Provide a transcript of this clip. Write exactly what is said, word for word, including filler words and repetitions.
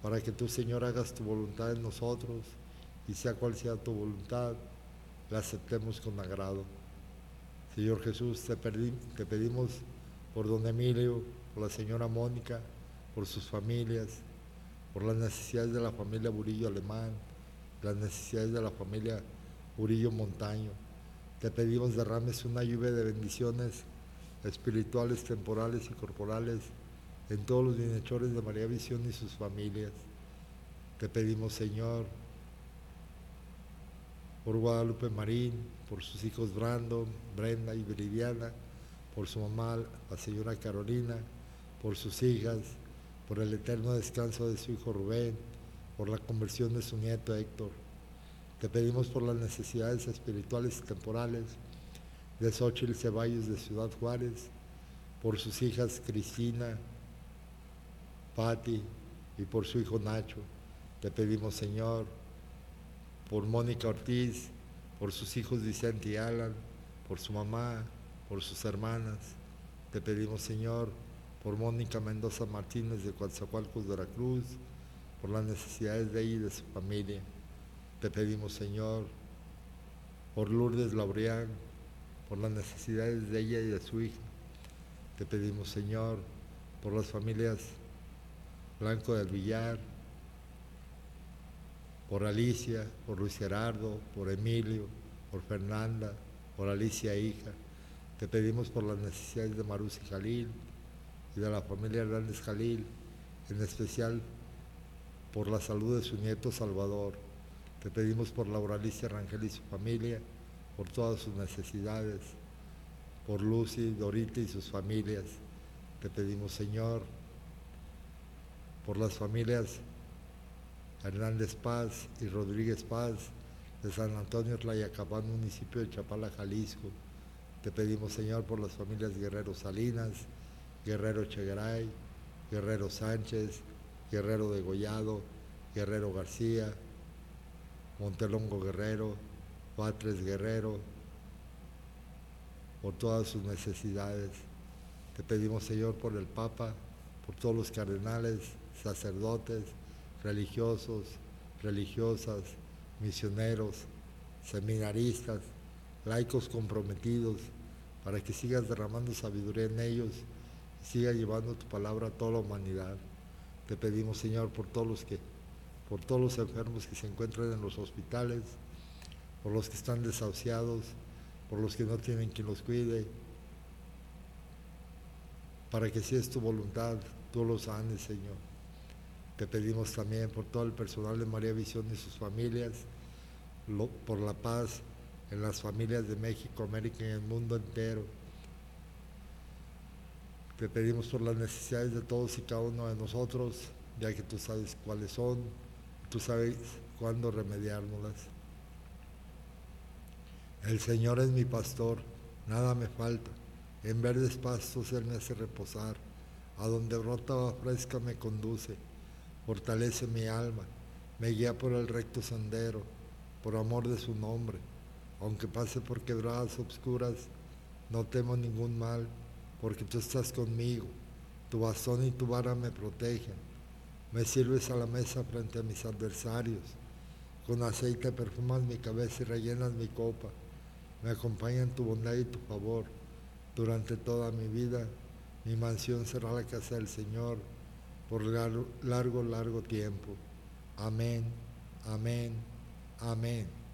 para que tú, Señor, hagas tu voluntad en nosotros y sea cual sea tu voluntad, la aceptemos con agrado. Señor Jesús, te, te pedimos por don Emilio, por la señora Mónica, por sus familias, por las necesidades de la familia Burillo Alemán, las necesidades de la familia Burillo Montaño. Te pedimos derrames una lluvia de bendiciones espirituales, temporales y corporales en todos los bienhechores de María Visión y sus familias. Te pedimos, Señor, por Guadalupe Marín, por sus hijos Brandon, Brenda y Viridiana, por su mamá, la señora Carolina, por sus hijas, por el eterno descanso de su hijo Rubén, por la conversión de su nieto Héctor. Te pedimos por las necesidades espirituales y temporales de Xóchitl Ceballos de Ciudad Juárez, por sus hijas Cristina, Patti y por su hijo Nacho. Te pedimos, Señor, por Mónica Ortiz, por sus hijos Vicente y Alan, por su mamá, por sus hermanas. Te pedimos, Señor, por Mónica Mendoza Martínez de Coatzacoalcos, Veracruz, por las necesidades de ella y de su familia. Te pedimos, Señor, por Lourdes Laureán, por las necesidades de ella y de su hija. Te pedimos, Señor, por las familias Blanco del Villar, por Alicia, por Luis Gerardo, por Emilio, por Fernanda, por Alicia hija. Te pedimos por las necesidades de Marus y Jalil y de la familia Hernández Jalil, en especial por la salud de su nieto Salvador. Te pedimos por Laura Alicia Rangel y su familia, por todas sus necesidades, por Lucy, Dorita y sus familias. Te pedimos, Señor, por las familias Hernández Paz y Rodríguez Paz de San Antonio Tlayacapán, municipio de Chapala, Jalisco. Te pedimos, Señor, por las familias Guerrero Salinas, Guerrero Chegaray, Guerrero Sánchez, Guerrero Degollado, Guerrero García, Montelongo Guerrero, Batres Guerrero, por todas sus necesidades. Te pedimos, Señor, por el Papa, por todos los cardenales, sacerdotes, religiosos, religiosas, misioneros, seminaristas, laicos comprometidos, para que sigas derramando sabiduría en ellos y sigas llevando tu palabra a toda la humanidad. Te pedimos, Señor, por todos los que, por todos los enfermos que se encuentran en los hospitales, por los que están desahuciados, por los que no tienen quien los cuide, para que si es tu voluntad, tú los sanes, Señor. Te pedimos también por todo el personal de María Visión y sus familias, lo, por la paz en las familias de México, América y el mundo entero. Te pedimos por las necesidades de todos y cada uno de nosotros, ya que tú sabes cuáles son, tú sabes cuándo remediárnoslas. El Señor es mi pastor, nada me falta. En verdes pastos Él me hace reposar, a donde brota agua fresca me conduce. Fortalece mi alma, me guía por el recto sendero, por amor de su nombre. Aunque pase por quebradas obscuras, no temo ningún mal, porque tú estás conmigo. Tu bastón y tu vara me protegen. Me sirves a la mesa frente a mis adversarios. Con aceite perfumas mi cabeza y rellenas mi copa. Me acompañan tu bondad y tu favor. Durante toda mi vida, mi mansión será la casa del Señor por largo, largo, largo tiempo. Amén, amén, amén.